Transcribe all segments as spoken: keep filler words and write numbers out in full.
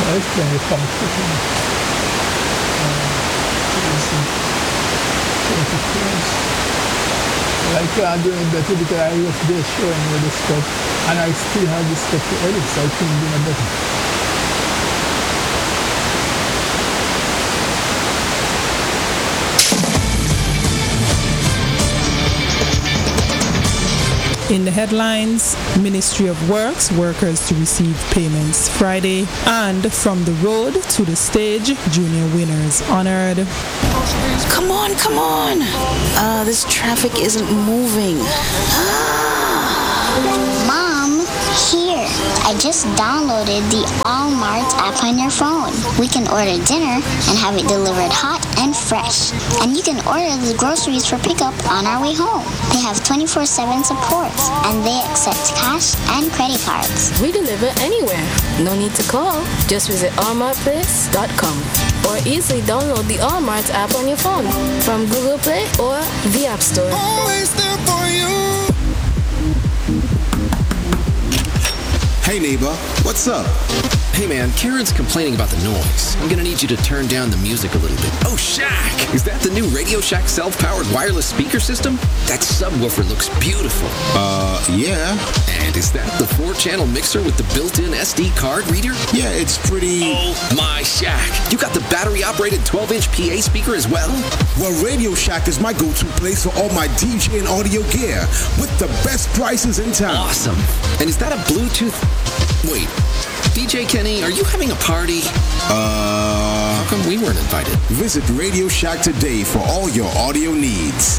I'll explain the function. I can't do it better because I was just showing you the stuff and I still have the stuff to edit, so I couldn't do it better. In the headlines, Ministry of Works, workers to receive payments Friday, and from the road to the stage, junior winners honored. Come on, come on. Uh, this traffic isn't moving. Mom, here. I just downloaded the Allmart app on your phone. We can order dinner and have it delivered hot and fresh. And you can order the groceries for pickup on our way home. They have twenty-four seven support, and they accept cash and credit cards. We deliver anywhere. No need to call. Just visit allmart place dot com or easily download the Allmart app on your phone from Google Play or the App Store. Always there for you. Hey neighbor, what's up? Hey man, Karen's complaining about the noise. I'm gonna need you to turn down the music a little bit. Oh, Shaq! Is that the new Radio Shack self-powered wireless speaker system? That subwoofer looks beautiful. Uh, yeah. And is that the four-channel mixer with the built-in S D card reader? Yeah, it's pretty... Oh my Shaq! You got the battery-operated twelve-inch P A speaker as well? Well, Radio Shack is my go-to place for all my D J and audio gear with the best prices in town. Awesome. And is that a Bluetooth... Wait, D J Kenny, are you having a party? Uh... How come we weren't invited? Visit Radio Shack today for all your audio needs.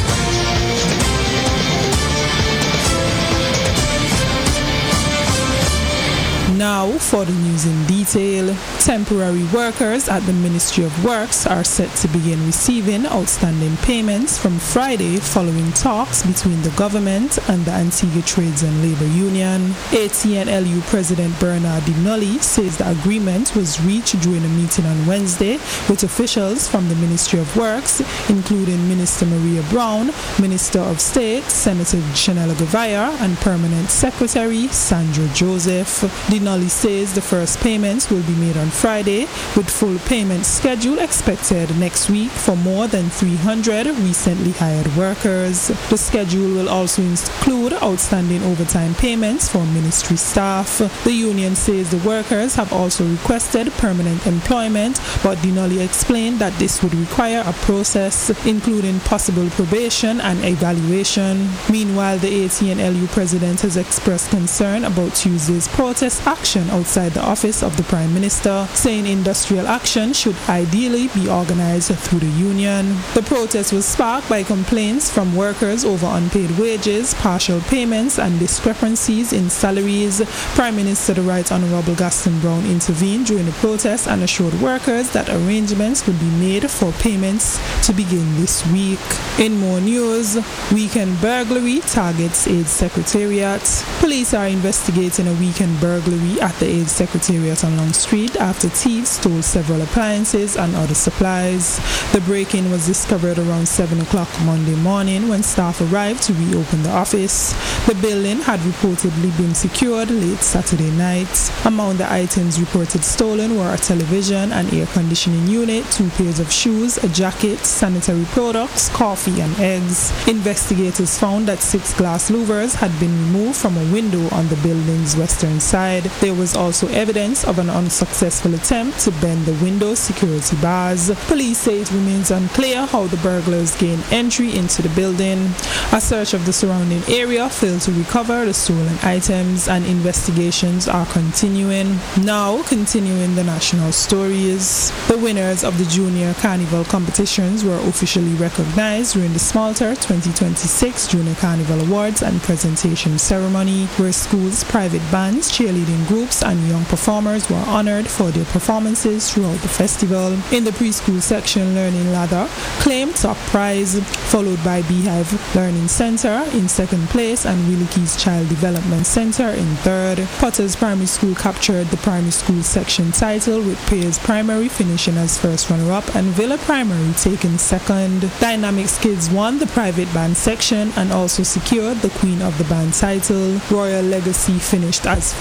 Now for the news in detail. Temporary workers at the Ministry of Works are set to begin receiving outstanding payments from Friday following talks between the government and the Antigua Trades and Labor Union. A T N L U President Bernard Dinolli says the agreement was reached during a meeting on Wednesday with officials from the Ministry of Works, including Minister Maria Brown, Minister of State, Senator Chanella Gavaya, and Permanent Secretary Sandra Joseph. Dinolli says the first payments will be made on Friday, with full payment schedule expected next week for more than three hundred recently hired workers. The schedule will also include outstanding overtime payments for ministry staff. The union says the workers have also requested permanent employment, but Dinolli explained that this would require a process, including possible probation and evaluation. Meanwhile, the A T N L U president has expressed concern about Tuesday's protest action outside the office of the Prime Minister, saying industrial action should ideally be organized through the union. The protest was sparked by complaints from workers over unpaid wages, partial payments, and discrepancies in salaries. Prime Minister the Right Honorable Gaston Brown intervened during the protest and assured workers that arrangements would be made for payments to begin this week. In more news, weekend burglary targets AIDS Secretariat. Police are investigating a weekend burglary at the AIDS Secretariat on Long Street after thieves stole several appliances and other supplies. The break-in was discovered around seven o'clock Monday morning when staff arrived to reopen the office. The building had reportedly been secured late Saturday night. Among the items reported stolen were a television, an air conditioning unit, two pairs of shoes, a jacket, sanitary products, coffee, and eggs. Investigators found that six glass louvers had been removed from a window on the building's western side. There was also evidence of an unsuccessful attempt to bend the window security bars. Police say it remains unclear how the burglars gained entry into the building. A search of the surrounding area failed to recover the stolen items, and investigations are continuing. Now, continuing the national stories. The winners of the Junior Carnival competitions were officially recognized during the Smalter twenty twenty-six Junior Carnival Awards and presentation ceremony, where schools, private bands, cheerleading groups, and young performers were honored for their performances throughout the festival. In the preschool section, Learning Ladder claimed top prize, followed by Beehive Learning Center in second place and Willikie's Child Development Center in third. Potter's Primary School captured the primary school section title, with Pears Primary finishing as first runner-up and Villa Primary taking second. Dynamics Kids won the private band section and also secured the Queen of the Band title. Royal Legacy finished as first runner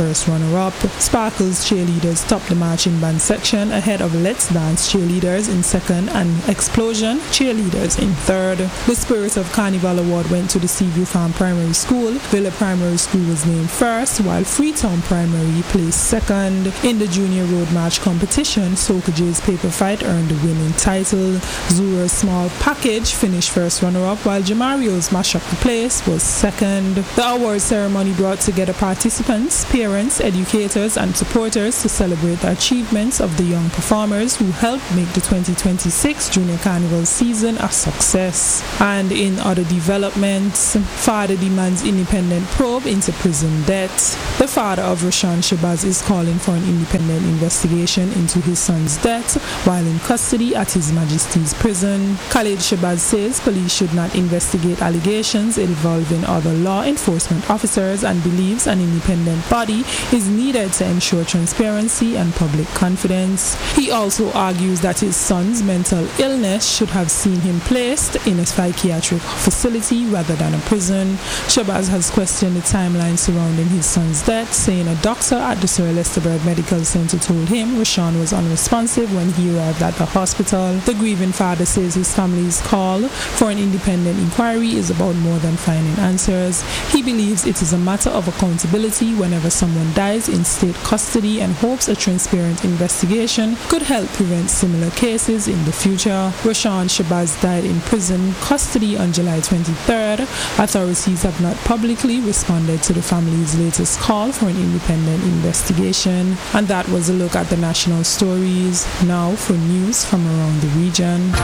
runner-up. Sparkles cheerleaders topped the marching band section ahead of Let's Dance cheerleaders in second and Explosion cheerleaders in third. The Spirit of Carnival Award went to the Seaview Farm Primary School. Villa Primary School was named first, while Freetown Primary placed second. In the Junior Road March competition, Soka J's Paper Fight earned the winning title. Zura's Small Package finished first runner-up, while Jamario's Mash Up the Place was second. The award ceremony brought together participants, parents, educators, and supporters to celebrate the achievements of the young performers who helped make the twenty twenty-six Junior Carnival season a success. And in other developments, father demands independent probe into prison debt. The father of Rashawn Shabazz is calling for an independent investigation into his son's death while in custody at His Majesty's prison. Khalid Shabazz says police should not investigate allegations involving other law enforcement officers and believes an independent body is needed to ensure transparency and public confidence. He also argues that his son's mental illness should have seen him placed in a psychiatric facility rather than a prison. Shabazz has questioned the timeline surrounding his son's death, saying a doctor at the Sir Lester Bird Medical Center told him Rashawn was unresponsive when he arrived at the hospital. The grieving father says his family's call for an independent inquiry is about more than finding answers. He believes it is a matter of accountability whenever someone dies in state custody and hopes a transparent investigation could help prevent similar cases in the future. Rashawn Shabazz died in prison custody on July twenty-third. Authorities have not publicly responded to the family's latest call for an independent investigation. And that was a look at the national stories. Now for news from around the region.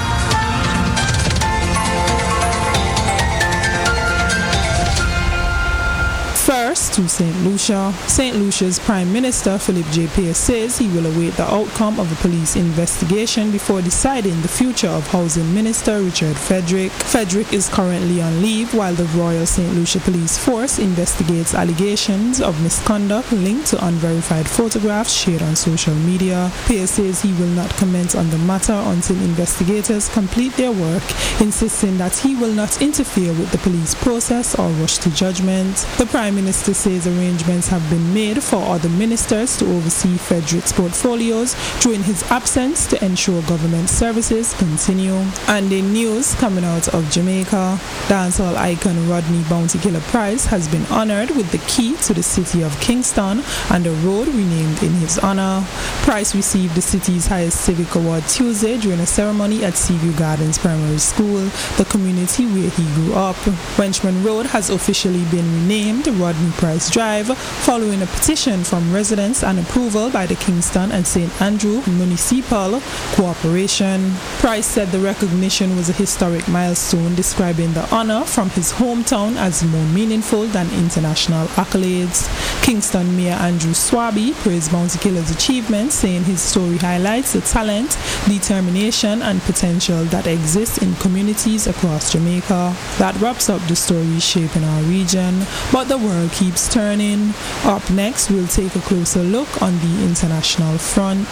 First to Saint Lucia. Saint Lucia's Prime Minister Philip J. Pierce says he will await the outcome of a police investigation before deciding the future of Housing Minister Richard Frederick. Frederick is currently on leave while the Royal Saint Lucia Police Force investigates allegations of misconduct linked to unverified photographs shared on social media. Pierce says he will not comment on the matter until investigators complete their work, insisting that he will not interfere with the police process or rush to judgment. The Prime Minister says arrangements have been made for other ministers to oversee Frederick's portfolios during his absence to ensure government services continue. And in news coming out of Jamaica, dancehall icon Rodney Bounty Killer Price has been honored with the key to the city of Kingston and a road renamed in his honor. Price received the city's highest civic award Tuesday during a ceremony at Seaview Gardens Primary School, the community where he grew up. Wenchman Road has officially been renamed Rodney Price Drive following a petition from residents and approval by the Kingston and Saint Andrew Municipal Corporation. Price said the recognition was a historic milestone, describing the honor from his hometown as more meaningful than international accolades. Kingston Mayor Andrew Swaby praised Bounty Killer's achievements, saying his story highlights the talent, determination, and potential that exists in communities across Jamaica. That wraps up the stories shaping our region, but the world keeps turning. Up next, we'll take a closer look on the international front.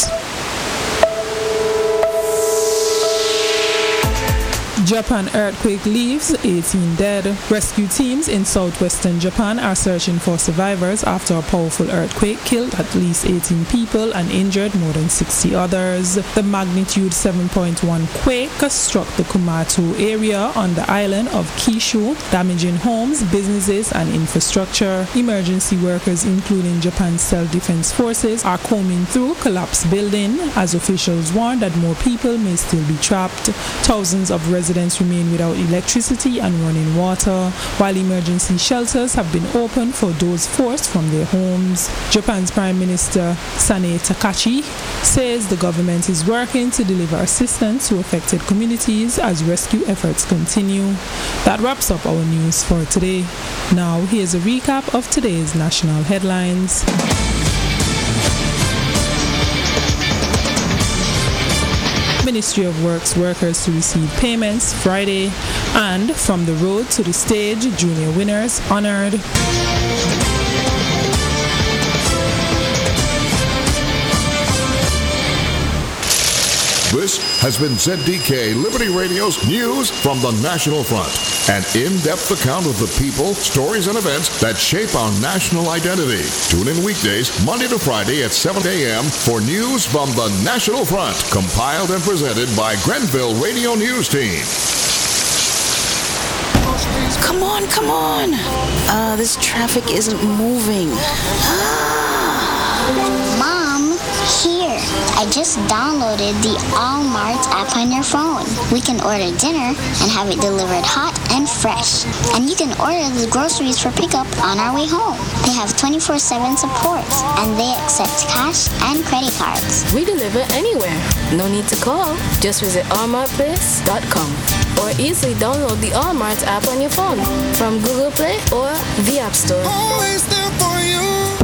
Japan earthquake leaves eighteen dead. Rescue teams in southwestern Japan are searching for survivors after a powerful earthquake killed at least eighteen people and injured more than sixty others. The magnitude seven point one quake struck the Kumato area on the island of Kyushu, damaging homes, businesses, and infrastructure. Emergency workers, including Japan's self-defense forces, are combing through collapsed buildings as officials warn that more people may still be trapped. Thousands of residents remain without electricity and running water, while emergency shelters have been opened for those forced from their homes. Japan's Prime Minister Sanae Takachi says the government is working to deliver assistance to affected communities as rescue efforts continue. That wraps up our news for today. Now here's a recap of today's national headlines. Ministry of Works workers to receive payments Friday, and from the road to the stage, junior winners honored. This has been Z D K Liberty Radio's News from the National Front, an in-depth account of the people, stories, and events that shape our national identity. Tune in weekdays, Monday to Friday at seven a.m. for News from the National Front, compiled and presented by Grenville Radio News Team. Come on, come on. Uh, this traffic isn't moving. Mom, here. I just downloaded the Allmart app on your phone. We can order dinner and have it delivered hot and fresh. And you can order the groceries for pickup on our way home. They have twenty-four seven support, and they accept cash and credit cards. We deliver anywhere. No need to call. Just visit allmart place dot com or easily download the Allmart app on your phone from Google Play or the App Store. Always there for you.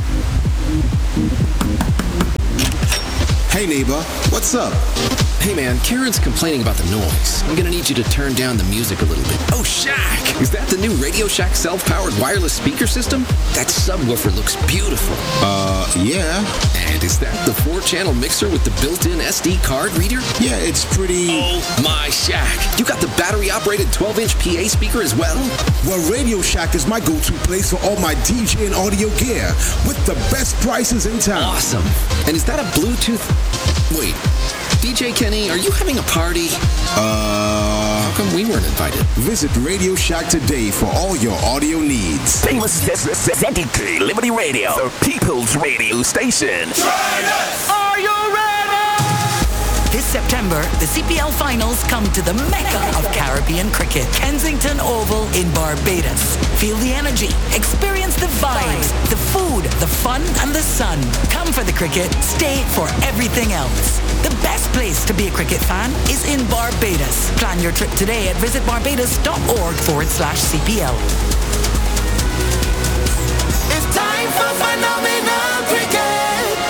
Hey neighbor, what's up? Hey man, Karen's complaining about the noise. I'm gonna need you to turn down the music a little bit. Oh, Shaq! Is that the new Radio Shack self-powered wireless speaker system? That subwoofer looks beautiful. Uh, yeah. And is that the four-channel mixer with the built-in S D card reader? Yeah, it's pretty... Oh my, Shaq! You got the battery-operated twelve-inch P A speaker as well? Well, Radio Shack is my go-to place for all my D J and audio gear with the best prices in town. Awesome. And is that a Bluetooth... Wait, D J Kenny, are you having a party? Uh... How come we weren't invited? Visit Radio Shack today for all your audio needs. Famous Z D K Liberty Radio, the People's Radio Station. Are you ready? This September, the C P L Finals come to the Mecca of Caribbean cricket, Kensington Oval in Barbados. Feel the energy, experience the vibes, the food, the fun, and the sun. Come for the cricket, stay for everything else. The best place to be a cricket fan is in Barbados. Plan your trip today at visitbarbados.org forward slash CPL. It's time for phenomenal cricket.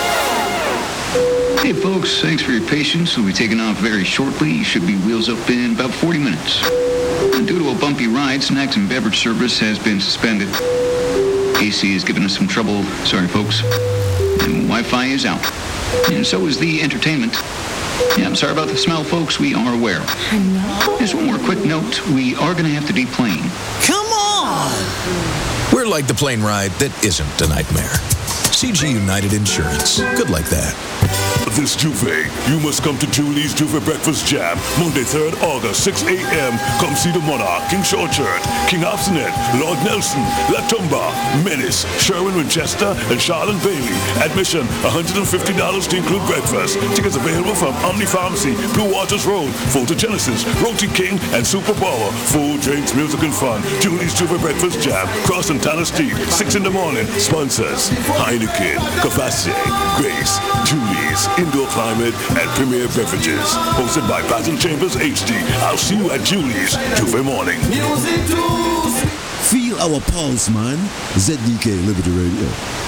Hey folks, thanks for your patience. We'll be taking off very shortly. You should be wheels up in about forty minutes. And due to a bumpy ride, snacks and beverage service has been suspended. A C has given us some trouble, sorry folks. And Wi-Fi is out. And so is the entertainment. Yeah, I'm sorry about the smell, folks. We are aware. I know. Just one more quick note. We are going to have to deplane. Come on! We're like the plane ride that isn't a nightmare. C G United Insurance. Good like that. This Juve, you must come to Julie's Juve Breakfast Jam, Monday, third August, six a.m. Come see the Monarch, King Shortchurch, King Obstinate, Lord Nelson, La Tumba, Menace, Sherwin Winchester, and Charlotte Bailey. Admission, one hundred fifty dollars to include breakfast. Tickets available from Omni Pharmacy, Blue Waters Road, Photogenesis, Roti King, and Super Power. Food, drinks, music, and fun. Julie's Juve Breakfast Jam, Cross and Tanner Street, six in the morning. Sponsors, Heineken, Cavassier, Grace, Julie's, Indoor Climate, and Premier Beverages. Hosted by Basil Chambers H D. I'll see you at Julie's Juve Morning. Feel our pulse, man. Z D K Liberty Radio.